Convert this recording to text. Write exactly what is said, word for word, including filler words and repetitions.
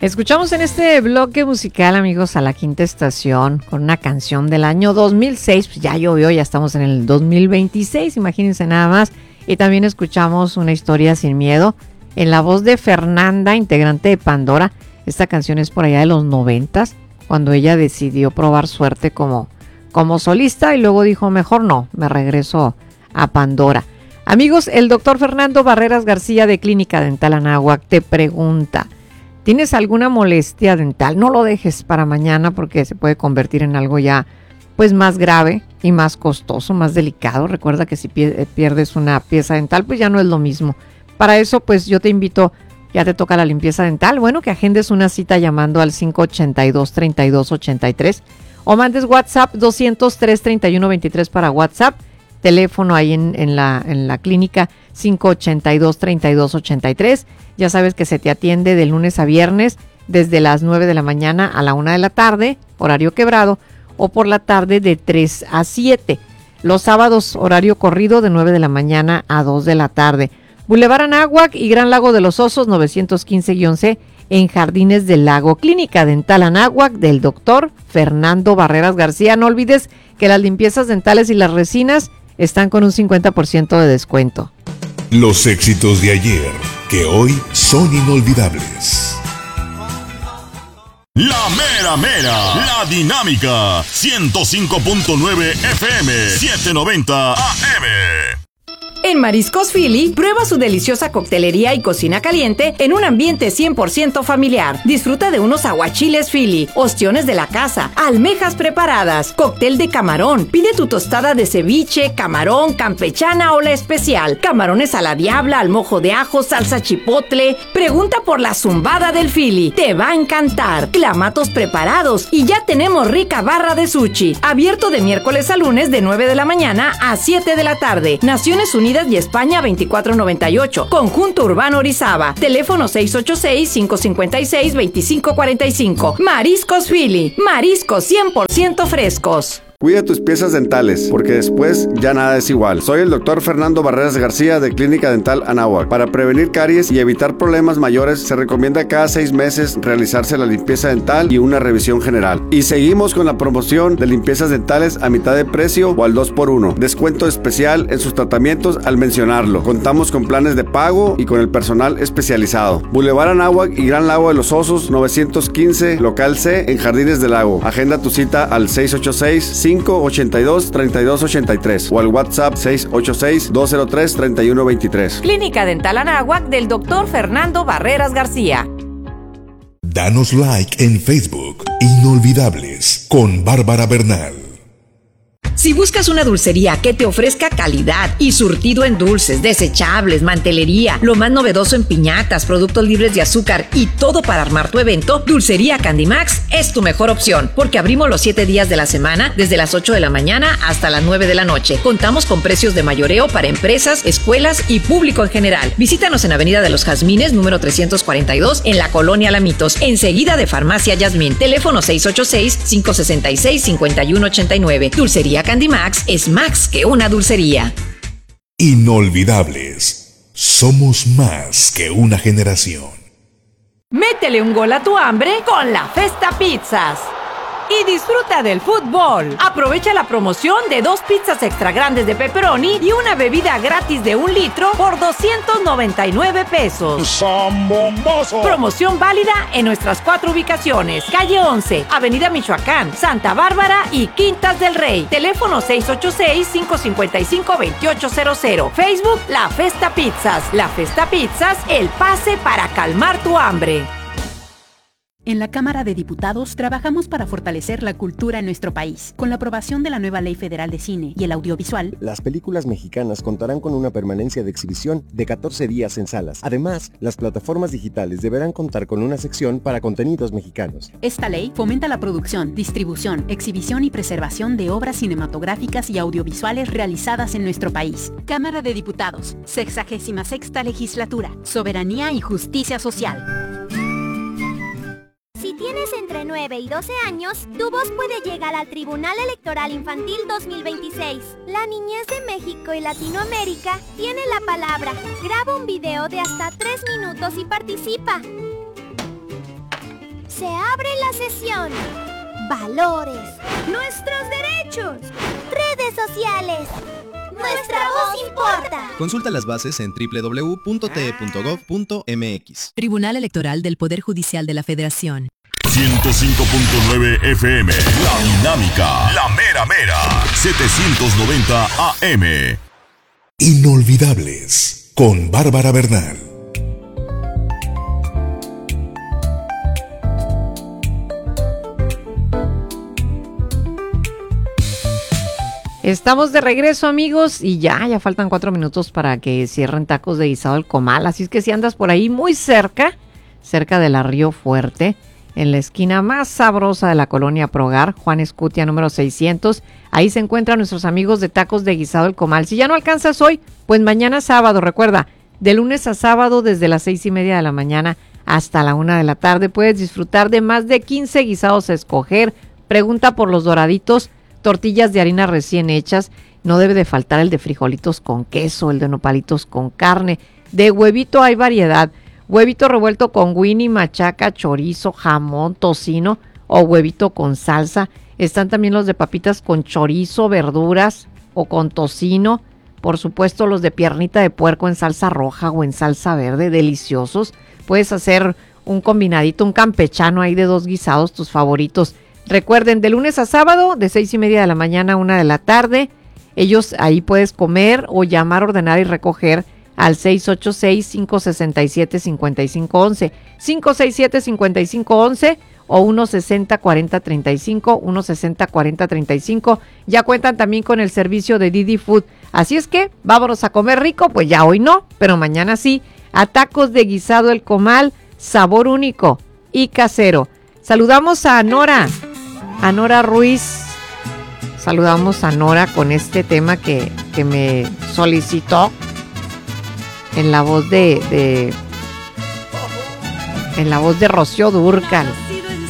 Escuchamos en este bloque musical, amigos, a La Quinta Estación con una canción del año dos mil seis. Pues ya llovió, ya estamos en el dos mil veintiséis, imagínense nada más. Y también escuchamos Una Historia Sin Miedo en la voz de Fernanda, integrante de Pandora. Esta canción es por allá de los noventas, cuando ella decidió probar suerte como, como solista y luego dijo, mejor no, me regreso a Pandora. Amigos, el doctor Fernando Barreras García de Clínica Dental Anáhuac te pregunta, ¿tienes alguna molestia dental? No lo dejes para mañana porque se puede convertir en algo ya pues más grave y más costoso, más delicado. Recuerda que si pierdes una pieza dental pues ya no es lo mismo. Para eso pues yo te invito, ya te toca la limpieza dental, bueno, que agendes una cita llamando al cinco ochenta y dos, treinta y dos ochenta y tres o mandes WhatsApp doscientos tres, treinta y uno veintitrés para WhatsApp. Teléfono ahí en, en, la, en la clínica cinco ochenta y dos, treinta y dos ochenta y tres. Ya sabes que se te atiende de lunes a viernes desde las nueve de la mañana a la una de la tarde, horario quebrado, o por la tarde de tres a siete. Los sábados, horario corrido de nueve de la mañana a dos de la tarde. Boulevard Anáhuac y Gran Lago de los Osos novecientos quince C en Jardines del Lago. Clínica Dental Anáhuac del doctor Fernando Barreras García. No olvides que las limpiezas dentales y las resinas están con un cincuenta por ciento de descuento. Los éxitos de ayer, que hoy son inolvidables. La mera mera, la dinámica, ciento cinco punto nueve F M, setecientos noventa A M. En Mariscos Philly, prueba su deliciosa coctelería y cocina caliente en un ambiente cien por ciento familiar. Disfruta de unos aguachiles Philly, ostiones de la casa, almejas preparadas, cóctel de camarón. Pide tu tostada de ceviche, camarón, campechana o la especial. Camarones a la diabla, al mojo de ajo, salsa chipotle. Pregunta por la zumbada del Philly. Te va a encantar. Clamatos preparados y ya tenemos rica barra de sushi. Abierto de miércoles a lunes de nueve de la mañana a siete de la tarde. Naciones Unidas y España veinticuatro noventa y ocho. Conjunto Urbano Orizaba. Teléfono seis ocho seis, cinco cinco seis, dos cinco cuatro cinco. Mariscos Philly. Mariscos cien por ciento frescos. Cuida tus piezas dentales, porque después ya nada es igual. Soy el doctor Fernando Barreras García de Clínica Dental Anáhuac. Para prevenir caries y evitar problemas mayores, se recomienda cada seis meses realizarse la limpieza dental y una revisión general. Y seguimos con la promoción de limpiezas dentales a mitad de precio o al dos por uno. Descuento especial en sus tratamientos al mencionarlo. Contamos con planes de pago y con el personal especializado. Boulevard Anáhuac y Gran Lago de los Osos novecientos quince, local C, en Jardines del Lago. Agenda tu cita al seis ocho seis, cinco ochenta y dos, treinta y dos ochenta y tres o al WhatsApp seis ocho seis, dos cero tres, treinta y uno veintitrés. Clínica Dental Anáhuac del doctor Fernando Barreras García. Danos like en Facebook. Inolvidables con Bárbara Bernal. Si buscas una dulcería que te ofrezca calidad y surtido en dulces, desechables, mantelería, lo más novedoso en piñatas, productos libres de azúcar y todo para armar tu evento, Dulcería Candimax es tu mejor opción, porque abrimos los siete días de la semana desde las ocho de la mañana hasta las nueve de la noche. Contamos con precios de mayoreo para empresas, escuelas y público en general. Visítanos en Avenida de los Jazmines, número trescientos cuarenta y dos, en la Colonia Alamitos, enseguida de Farmacia Yasmín. Teléfono seis ocho seis, cinco seis seis, cinco uno ocho nueve. Dulcería Candimax es más que una dulcería. Inolvidables. Somos más que una generación. Métele un gol a tu hambre con la Festa Pizzas. Y disfruta del fútbol. Aprovecha la promoción de dos pizzas extra grandes de pepperoni y una bebida gratis de un litro por doscientos noventa y nueve pesos. ¡Zambombazo! Promoción válida en nuestras cuatro ubicaciones: Calle once, Avenida Michoacán, Santa Bárbara y Quintas del Rey. Teléfono seis ocho seis, cinco cinco cinco, dos ocho cero cero. Facebook La Festa Pizzas. La Festa Pizzas, el pase para calmar tu hambre. En la Cámara de Diputados trabajamos para fortalecer la cultura en nuestro país. Con la aprobación de la nueva Ley Federal de Cine y el Audiovisual, las películas mexicanas contarán con una permanencia de exhibición de catorce días en salas. Además, las plataformas digitales deberán contar con una sección para contenidos mexicanos. Esta ley fomenta la producción, distribución, exhibición y preservación de obras cinematográficas y audiovisuales realizadas en nuestro país. Cámara de Diputados, sexagésima sexta Legislatura. Soberanía y justicia social. Si tienes entre nueve y doce años, tu voz puede llegar al Tribunal Electoral Infantil dos mil veintiséis. La niñez de México y Latinoamérica tiene la palabra. Graba un video de hasta tres minutos y participa. Se abre la sesión. Valores. Nuestros derechos. Redes sociales. Nuestra voz importa. Consulta las bases en doble u doble u doble u punto t e punto gov punto m x. Tribunal Electoral del Poder Judicial de la Federación. ciento cinco punto nueve F M. La Dinámica. La Mera Mera. setecientos noventa A M. Inolvidables con Bárbara Bernal. Estamos de regreso, amigos, y ya, ya faltan cuatro minutos para que cierren Tacos de Guisado El Comal, así es que si andas por ahí muy cerca, cerca de la Río Fuerte, en la esquina más sabrosa de la colonia Progar, Juan Escutia número seiscientos, ahí se encuentran nuestros amigos de Tacos de Guisado El Comal. Si ya no alcanzas hoy, pues mañana sábado, recuerda, de lunes a sábado desde las seis y media de la mañana hasta la una de la tarde, puedes disfrutar de más de quince guisados a escoger. Pregunta por los doraditos, tortillas de harina recién hechas, no debe de faltar el de frijolitos con queso, el de nopalitos con carne, de huevito hay variedad, huevito revuelto con Winnie, machaca, chorizo, jamón, tocino o huevito con salsa. Están también los de papitas con chorizo, verduras o con tocino, por supuesto los de piernita de puerco en salsa roja o en salsa verde, deliciosos. Puedes hacer un combinadito, un campechano ahí de dos guisados, tus favoritos. Recuerden, de lunes a sábado, de seis y media de la mañana a una de la tarde, ellos ahí puedes comer o llamar, ordenar y recoger al seis ocho seis, cinco seis siete, cinco cinco uno uno, cinco seis siete, cinco cinco uno uno o uno sesenta, cuarenta, treinta y cinco, uno sesenta, cuarenta, treinta y cinco. Ya cuentan también con el servicio de Didi Food. Así es que, vámonos a comer rico, pues ya hoy no, pero mañana sí, a Tacos de Guisado El Comal, sabor único y casero. Saludamos a Nora. A Nora Ruiz, saludamos a Nora con este tema que, que me solicitó en la voz de, de en la voz de Rocío Dúrcal.